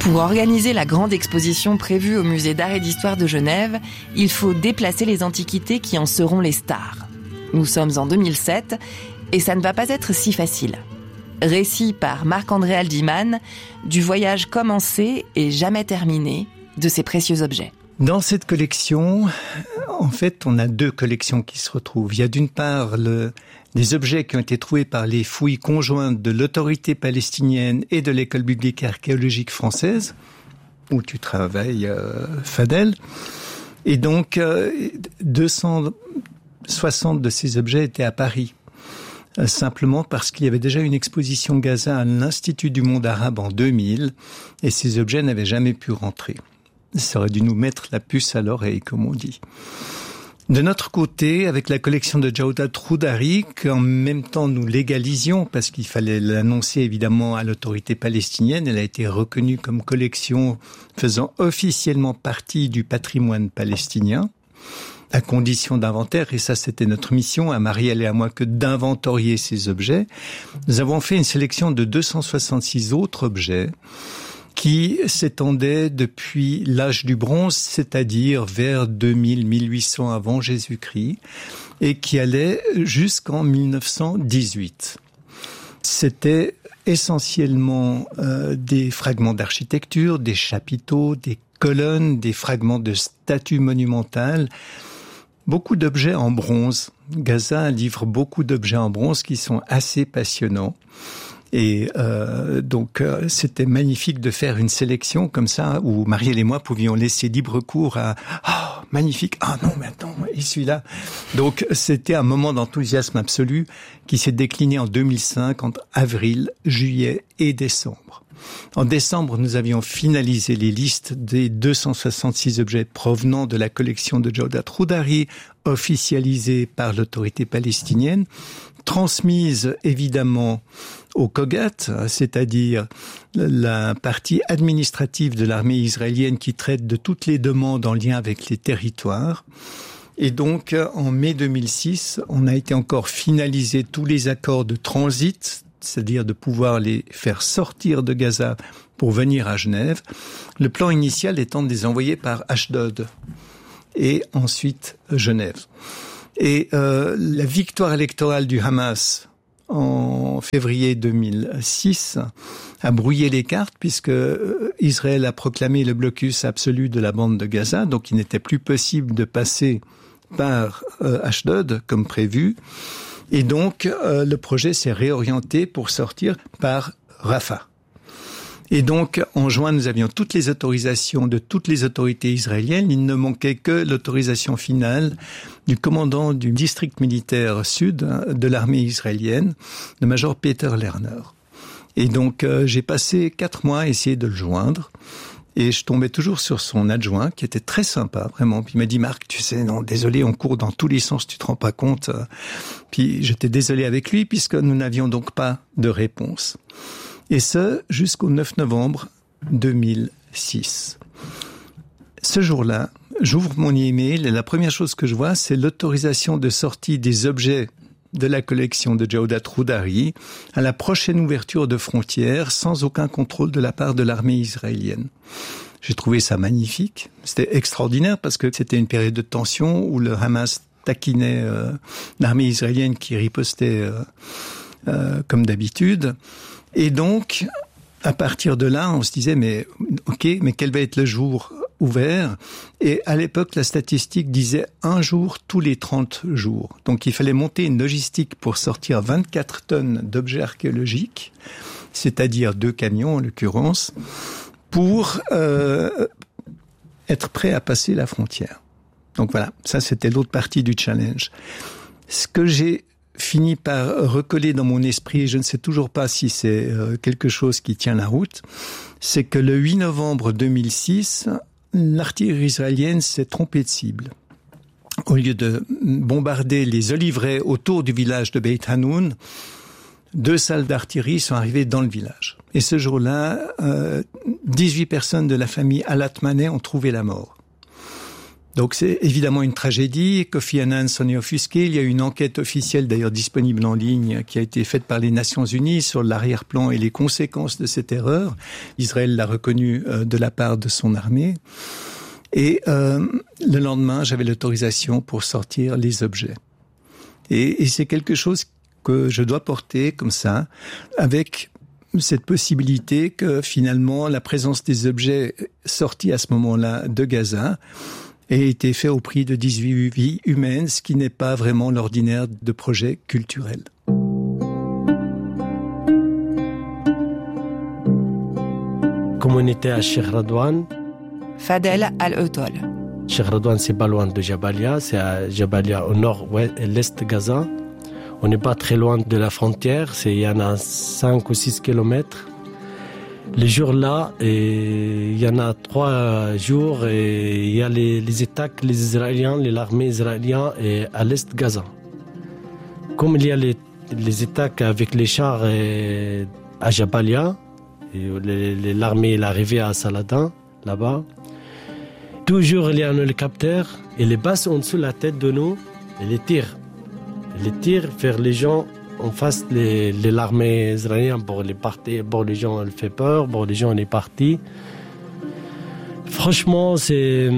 Pour organiser la grande exposition prévue au musée d'art et d'histoire de Genève, il faut déplacer les antiquités qui en seront les stars. Nous sommes en 2007 et ça ne va pas être si facile. Récit par Marc-André Haldiman du voyage commencé et jamais terminé de ces précieux objets. Dans cette collection, en fait, on a deux collections qui se retrouvent. Il y a d'une part les objets qui ont été trouvés par les fouilles conjointes de l'autorité palestinienne et de l'école biblique et archéologique française, où tu travailles, Fadel. Et donc, 260 de ces objets étaient à Paris. Simplement parce qu'il y avait déjà une exposition Gaza à l'Institut du monde arabe en 2000, et ces objets n'avaient jamais pu rentrer. Ça aurait dû nous mettre la puce à l'oreille, comme on dit. De notre côté, avec la collection de Jawdat Roudari, qu'en même temps nous légalisions, parce qu'il fallait l'annoncer évidemment à l'autorité palestinienne, elle a été reconnue comme collection faisant officiellement partie du patrimoine palestinien, à condition d'inventaire, et ça c'était notre mission, à Marielle et à moi, que d'inventorier ces objets. Nous avons fait une sélection de 266 autres objets, qui s'étendait depuis l'âge du bronze, c'est-à-dire vers 2000-1800 avant Jésus-Christ, et qui allait jusqu'en 1918. C'était essentiellement des fragments d'architecture, des chapiteaux, des colonnes, des fragments de statues monumentales, beaucoup d'objets en bronze. Gaza livre beaucoup d'objets en bronze qui sont assez passionnants. Et donc c'était magnifique de faire une sélection comme ça où Marielle et moi pouvions laisser libre cours à magnifique, non mais attends, et celui-là. Donc c'était un moment d'enthousiasme absolu qui s'est décliné en 2005 entre avril, juillet et décembre. En décembre, nous avions finalisé les listes des 266 objets provenant de la collection de Jawdat Roudari, officialisée par l'autorité palestinienne, transmise évidemment au Kogat, c'est-à-dire la partie administrative de l'armée israélienne qui traite de toutes les demandes en lien avec les territoires. Et donc, en mai 2006, on a été encore finalisé tous les accords de transit, c'est-à-dire de pouvoir les faire sortir de Gaza pour venir à Genève. Le plan initial étant de les envoyer par Ashdod et ensuite Genève. Et la victoire électorale du Hamas en février 2006 a brouillé les cartes puisque Israël a proclamé le blocus absolu de la bande de Gaza, donc il n'était plus possible de passer par Ashdod comme prévu. Et donc le projet s'est réorienté pour sortir par Rafah. Et donc, en juin, nous avions toutes les autorisations de toutes les autorités israéliennes. Il ne manquait que l'autorisation finale du commandant du district militaire sud de l'armée israélienne, le major Peter Lerner. Et donc, j'ai passé 4 mois à essayer de le joindre. Et je tombais toujours sur son adjoint, qui était très sympa, vraiment. Puis il m'a dit, Marc, tu sais, non, désolé, on court dans tous les sens, tu te rends pas compte. Puis j'étais désolé avec lui, puisque nous n'avions donc pas de réponse. Et ce, jusqu'au 9 novembre 2006. Ce jour-là, j'ouvre mon email et la première chose que je vois, c'est l'autorisation de sortie des objets de la collection de Jawdat Roudari à la prochaine ouverture de frontières sans aucun contrôle de la part de l'armée israélienne. J'ai trouvé ça magnifique. C'était extraordinaire parce que c'était une période de tension où le Hamas taquinait l'armée israélienne qui ripostait comme d'habitude. Et donc, à partir de là, on se disait, mais quel va être le jour ouvert? Et à l'époque, la statistique disait 1 jour tous les 30 jours. Donc, il fallait monter une logistique pour sortir 24 tonnes d'objets archéologiques, c'est-à-dire 2 camions en l'occurrence, pour être prêt à passer la frontière. Donc voilà, ça c'était l'autre partie du challenge. Ce que j'ai fini par recoller dans mon esprit, je ne sais toujours pas si c'est quelque chose qui tient la route, c'est que le 8 novembre 2006, l'artillerie israélienne s'est trompée de cible. Au lieu de bombarder les oliveraies autour du village de Beit Hanoun, 2 salles d'artillerie sont arrivées dans le village. Et ce jour-là, 18 personnes de la famille Alatmaneh ont trouvé la mort. Donc c'est évidemment une tragédie. Kofi Annan s'en est offusqué. Il y a une enquête officielle, d'ailleurs disponible en ligne, qui a été faite par les Nations Unies sur l'arrière-plan et les conséquences de cette erreur. Israël l'a reconnu de la part de son armée. Et le lendemain, j'avais l'autorisation pour sortir les objets. Et c'est quelque chose que je dois porter comme ça, avec cette possibilité que finalement la présence des objets sortis à ce moment-là de Gaza ait été fait au prix de 18 vies humaines, ce qui n'est pas vraiment l'ordinaire de projets culturels. Comme on était à Sheikh Radwan, Fadel Al-Eutol. Sheikh Radwan, c'est pas loin de Jabalia, c'est à Jabalia au nord-ouest et l'est de Gaza. On n'est pas très loin de la frontière, il y en a 5 ou 6 kilomètres. Les jours-là, il y en a 3 jours et il y a les attaques, les Israéliens, l'armée israélienne à l'est de Gaza. Comme il y a les attaques avec les chars à Jabalia, et l'armée est arrivée à Saladin, là-bas. Toujours il y a un hélicoptère et les basses en dessous de la tête de nous et les tirs. Les tirs vers les gens en face de l'armée israélienne pour les partir, pour les gens elle fait peur, pour les gens elle est partie. Franchement, c'est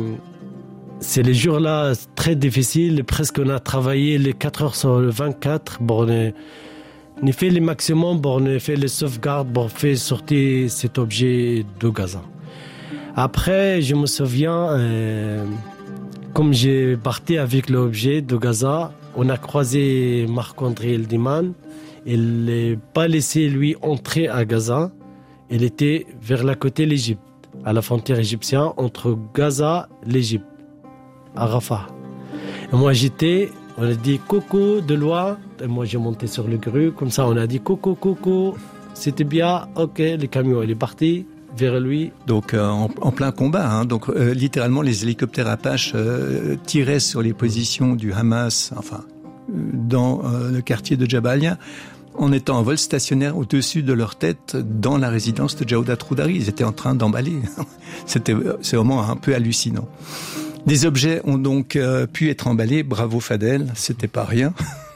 les jours-là très difficiles. Presque on a travaillé les 4 heures sur le 24. Bon, on a fait le maximum, bon, on a fait les sauvegardes pour faire sortir cet objet de Gaza. Après, je me souviens, comme j'ai parti avec l'objet de Gaza, on a croisé Marc-André Eldiman. Il n'est pas laissé lui entrer à Gaza. Il était vers la côté de l'Égypte, à la frontière égyptienne entre Gaza et l'Égypte, à Rafah. Et moi on a dit coucou de loin. Et moi j'ai monté sur le grue, comme ça on a dit coucou. C'était bien, ok, le camion il est parti vers lui. Donc en plein combat, hein. Donc littéralement les hélicoptères Apache tiraient sur les positions du Hamas, dans le quartier de Jabalia, en étant en vol stationnaire au-dessus de leur tête dans la résidence de Jawdat Troudari. Ils étaient en train d'emballer. C'est vraiment un peu hallucinant. Des objets ont donc pu être emballés. Bravo Fadel, c'était pas rien.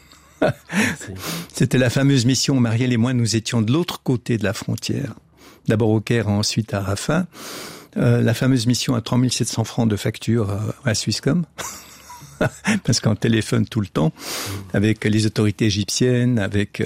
C'était la fameuse mission. Marielle et moi, nous étions de l'autre côté de la frontière. D'abord au Caire, ensuite à Rafah. La fameuse mission à 3700 francs de facture à Swisscom. Parce qu'on téléphone tout le temps avec les autorités égyptiennes, avec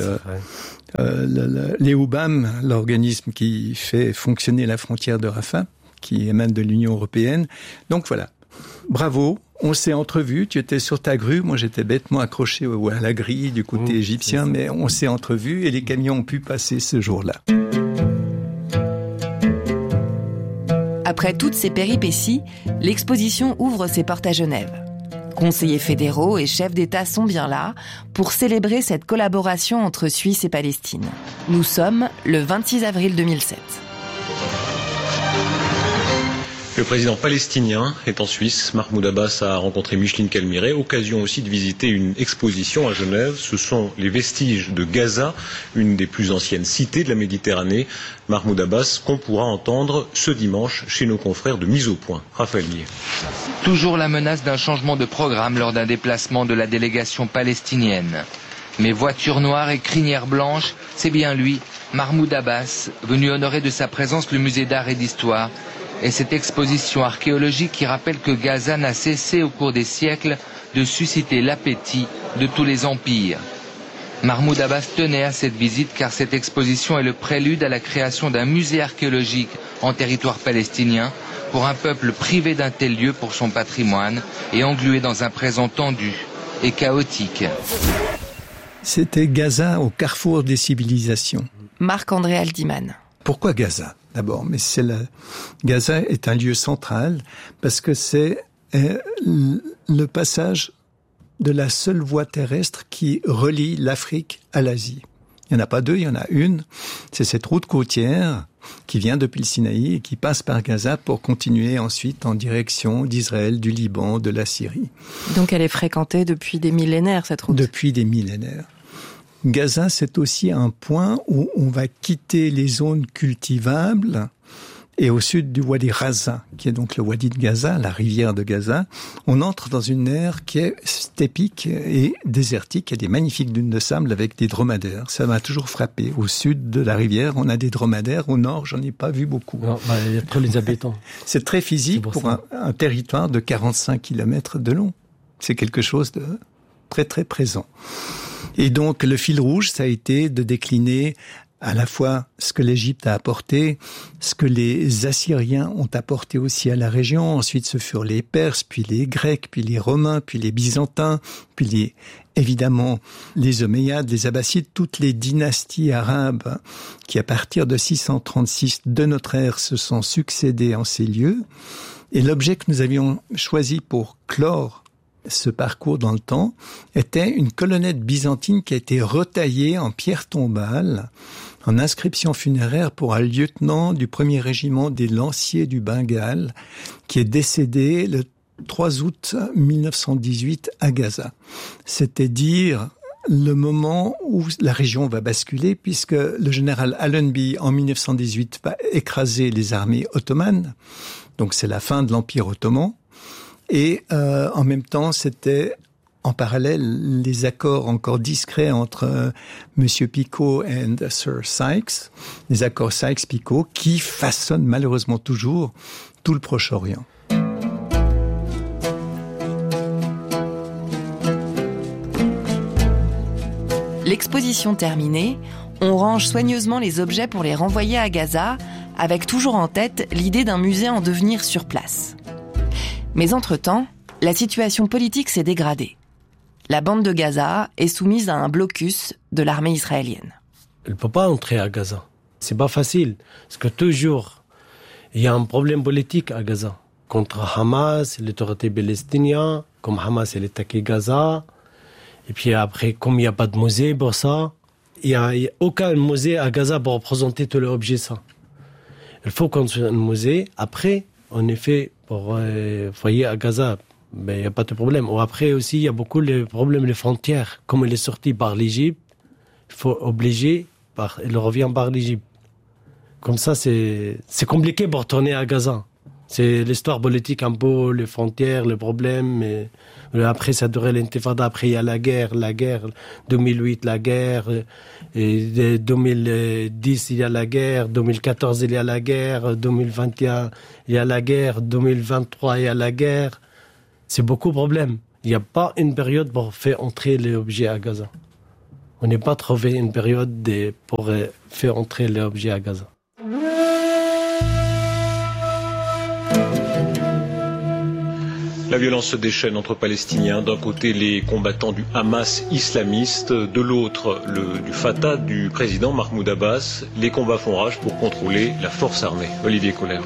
l'EUBAM, l'organisme qui fait fonctionner la frontière de Rafah, qui émane de l'Union européenne. Donc voilà, bravo, on s'est entrevus, tu étais sur ta grue, moi j'étais bêtement accroché à la grille du côté égyptien, mais on s'est entrevus et les camions ont pu passer ce jour-là. Après toutes ces péripéties, l'exposition ouvre ses portes à Genève. Conseillers fédéraux et chefs d'État sont bien là pour célébrer cette collaboration entre Suisse et Palestine. Nous sommes le 26 avril 2007. Le président palestinien est en Suisse. Mahmoud Abbas a rencontré Micheline Calmiret, occasion aussi de visiter une exposition à Genève. Ce sont les vestiges de Gaza, une des plus anciennes cités de la Méditerranée. Mahmoud Abbas, qu'on pourra entendre ce dimanche chez nos confrères de Mise au Point. Raphaël Millet. Toujours la menace d'un changement de programme lors d'un déplacement de la délégation palestinienne. Mais voiture noire et crinière blanche, c'est bien lui, Mahmoud Abbas, venu honorer de sa présence le musée d'art et d'histoire et cette exposition archéologique qui rappelle que Gaza n'a cessé au cours des siècles de susciter l'appétit de tous les empires. Mahmoud Abbas tenait à cette visite car cette exposition est le prélude à la création d'un musée archéologique en territoire palestinien pour un peuple privé d'un tel lieu pour son patrimoine et englué dans un présent tendu et chaotique. C'était Gaza au carrefour des civilisations. Marc-André Eldiman. Pourquoi Gaza ? D'abord, mais Gaza est un lieu central parce que c'est le passage de la seule voie terrestre qui relie l'Afrique à l'Asie. Il n'y en a pas deux, il y en a une. C'est cette route côtière qui vient depuis le Sinaï et qui passe par Gaza pour continuer ensuite en direction d'Israël, du Liban, de la Syrie. Donc elle est fréquentée depuis des millénaires, cette route ? Depuis des millénaires. Gaza, c'est aussi un point où on va quitter les zones cultivables et au sud du Wadi Raza, qui est donc le Wadi de Gaza, la rivière de Gaza, on entre dans une aire qui est stépique et désertique. Il y a des magnifiques dunes de sable avec des dromadaires. Ça m'a toujours frappé. Au sud de la rivière, on a des dromadaires. Au nord, j'en ai pas vu beaucoup. Non, il y a trop les habitants. C'est très physique pour un territoire de 45 km de long. C'est quelque chose de très très présent. Et donc le fil rouge, ça a été de décliner à la fois ce que l'Égypte a apporté, ce que les Assyriens ont apporté aussi à la région. Ensuite, ce furent les Perses, puis les Grecs, puis les Romains, puis les Byzantins, puis évidemment les Omeyyades, les Abbassides, toutes les dynasties arabes qui, à partir de 636 de notre ère, se sont succédées en ces lieux. Et l'objet que nous avions choisi pour clore ce parcours dans le temps était une colonnette byzantine qui a été retaillée en pierre tombale en inscription funéraire pour un lieutenant du 1er régiment des lanciers du Bengale qui est décédé le 3 août 1918 à Gaza. C'était dire le moment où la région va basculer, puisque le général Allenby, en 1918, va écraser les armées ottomanes. Donc c'est la fin de l'Empire ottoman. Et en même temps, c'était en parallèle les accords encore discrets entre Monsieur Picot et Sir Sykes, les accords Sykes-Picot, qui façonnent malheureusement toujours tout le Proche-Orient. L'exposition terminée, on range soigneusement les objets pour les renvoyer à Gaza, avec toujours en tête l'idée d'un musée en devenir sur place. Mais entre-temps, la situation politique s'est dégradée. La bande de Gaza est soumise à un blocus de l'armée israélienne. Elle ne peut pas entrer à Gaza. C'est pas facile, parce que toujours, il y a un problème politique à Gaza. Contre Hamas, l'autorité palestinienne, comme Hamas elle attaqué Gaza. Et puis après, comme il n'y a pas de musée pour ça, il n'y a aucun musée à Gaza pour représenter tous les objets ça. Il faut construire un musée. Après, en effet, pour voyez à Gaza, ben, il n'y a pas de problème. Ou après aussi, il y a beaucoup de problèmes des frontières. Comme il est sorti par l'Égypte, il faut obliger, il revient par l'Égypte. Comme ça, c'est compliqué pour retourner à Gaza. C'est l'histoire politique un peu, les frontières, les problèmes. Mais après, ça durait l'intifada. Après, il y a la guerre. 2008, la guerre. Et 2010, il y a la guerre. 2014, il y a la guerre. 2021, il y a la guerre. 2023, il y a la guerre. C'est beaucoup de problèmes. Il n'y a pas une période pour faire entrer les objets à Gaza. On n'a pas trouvé une période pour faire entrer les objets à Gaza. La violence se déchaîne entre Palestiniens. D'un côté, les combattants du Hamas islamiste, de l'autre, du Fatah du président Mahmoud Abbas. Les combats font rage pour contrôler la force armée. Olivier Colère.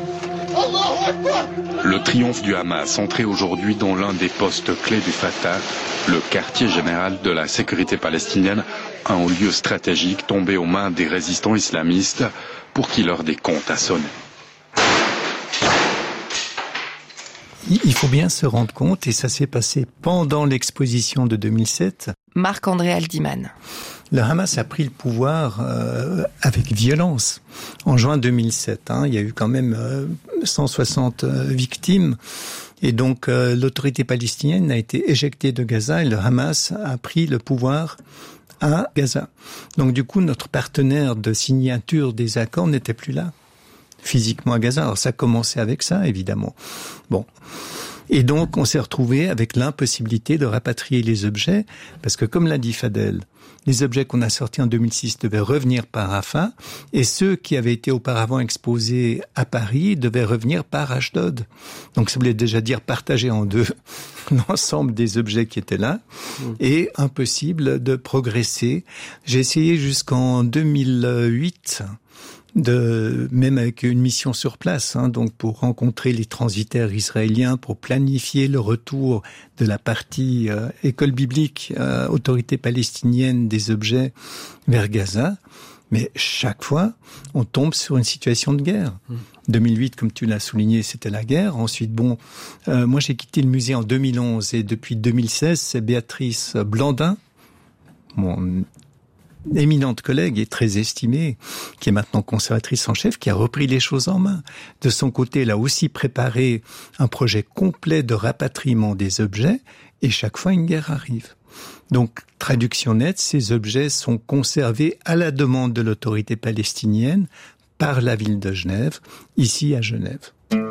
Le triomphe du Hamas, entré aujourd'hui dans l'un des postes clés du Fatah, le quartier général de la sécurité palestinienne, un lieu stratégique tombé aux mains des résistants islamistes pour qui l'heure des comptes a sonné. Il faut bien se rendre compte, et ça s'est passé pendant l'exposition de 2007. Marc-André Haldiman. Le Hamas a pris le pouvoir avec violence. En juin 2007, il y a eu quand même 160 victimes. Et donc l'autorité palestinienne a été éjectée de Gaza et le Hamas a pris le pouvoir à Gaza. Donc du coup, notre partenaire de signature des accords n'était plus là, physiquement à Gaza. Alors ça commençait avec ça, évidemment. Bon. Et donc, on s'est retrouvé avec l'impossibilité de rapatrier les objets, parce que comme l'a dit Fadel, les objets qu'on a sortis en 2006 devaient revenir par Rafah, et ceux qui avaient été auparavant exposés à Paris devaient revenir par Ashdod. Donc, ça voulait déjà dire partager en deux l'ensemble des objets qui étaient là, et impossible de progresser. J'ai essayé jusqu'en 2008, même avec une mission sur place, donc pour rencontrer les transitaires israéliens, pour planifier le retour de la partie école biblique, autorité palestinienne des objets vers Gaza. Mais chaque fois, on tombe sur une situation de guerre. 2008, comme tu l'as souligné, c'était la guerre. Ensuite, moi j'ai quitté le musée en 2011 et depuis 2016, c'est Béatrice Blandin, mon éminente collègue et très estimée, qui est maintenant conservatrice en chef, qui a repris les choses en main. De son côté, elle a aussi préparé un projet complet de rapatriement des objets, et chaque fois une guerre arrive. Donc, traduction nette, ces objets sont conservés à la demande de l'autorité palestinienne par la ville de Genève, ici à Genève.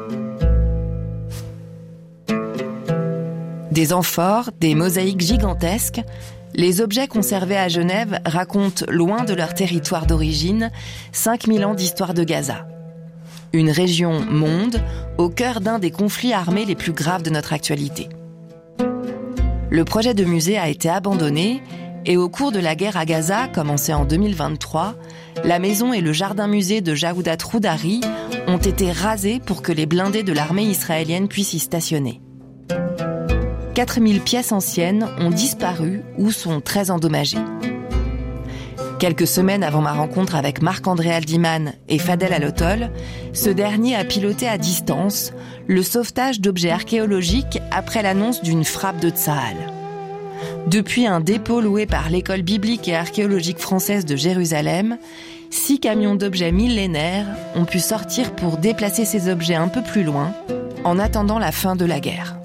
Des amphores, des mosaïques gigantesques, les objets conservés à Genève racontent, loin de leur territoire d'origine, 5000 ans d'histoire de Gaza. Une région monde au cœur d'un des conflits armés les plus graves de notre actualité. Le projet de musée a été abandonné et au cours de la guerre à Gaza, commencée en 2023, la maison et le jardin-musée de Jaoudat Roudari ont été rasés pour que les blindés de l'armée israélienne puissent y stationner. 4000 pièces anciennes ont disparu ou sont très endommagées. Quelques semaines avant ma rencontre avec Marc-André Haldiman et Fadel Al-Otol, ce dernier a piloté à distance le sauvetage d'objets archéologiques après l'annonce d'une frappe de Tsahal. Depuis un dépôt loué par l'école biblique et archéologique française de Jérusalem, 6 camions d'objets millénaires ont pu sortir pour déplacer ces objets un peu plus loin, en attendant la fin de la guerre.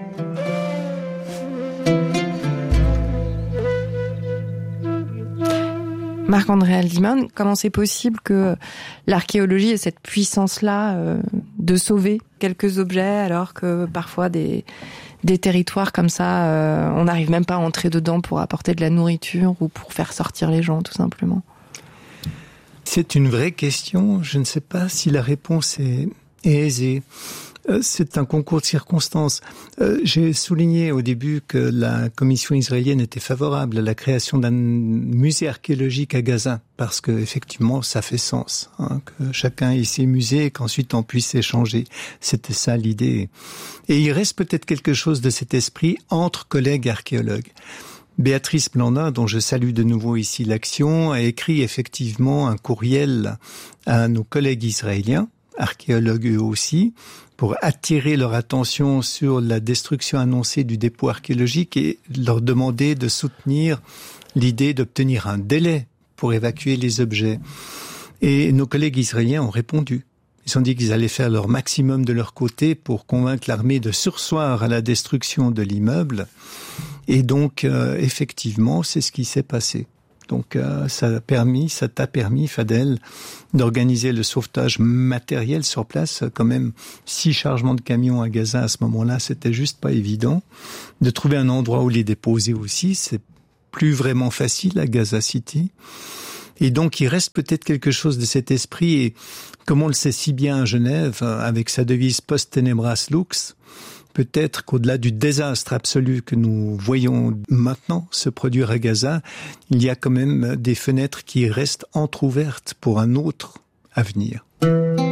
Marc-André Haldiman, comment c'est possible que l'archéologie ait cette puissance-là de sauver quelques objets alors que parfois des territoires comme ça, on n'arrive même pas à entrer dedans pour apporter de la nourriture ou pour faire sortir les gens, tout simplement? C'est une vraie question. Je ne sais pas si la réponse est aisée. C'est un concours de circonstances. J'ai souligné au début que la commission israélienne était favorable à la création d'un musée archéologique à Gaza, parce que effectivement, ça fait sens, que chacun ait ses musées et qu'ensuite on puisse échanger. C'était ça l'idée. Et il reste peut-être quelque chose de cet esprit entre collègues archéologues. Béatrice Blandin, dont je salue de nouveau ici l'action, a écrit effectivement un courriel à nos collègues israéliens, archéologues eux aussi, pour attirer leur attention sur la destruction annoncée du dépôt archéologique et leur demander de soutenir l'idée d'obtenir un délai pour évacuer les objets. Et nos collègues israéliens ont répondu. Ils ont dit qu'ils allaient faire leur maximum de leur côté pour convaincre l'armée de surseoir à la destruction de l'immeuble. Et donc, effectivement, c'est ce qui s'est passé. Donc ça t'a permis, Fadel, d'organiser le sauvetage matériel sur place. Quand même, 6 chargements de camions à Gaza à ce moment-là, c'était juste pas évident. De trouver un endroit où les déposer aussi, c'est plus vraiment facile à Gaza City. Et donc, il reste peut-être quelque chose de cet esprit. Et comme on le sait si bien à Genève, avec sa devise « Post tenebras lux », peut-être qu'au-delà du désastre absolu que nous voyons maintenant se produire à Gaza, il y a quand même des fenêtres qui restent entrouvertes pour un autre avenir.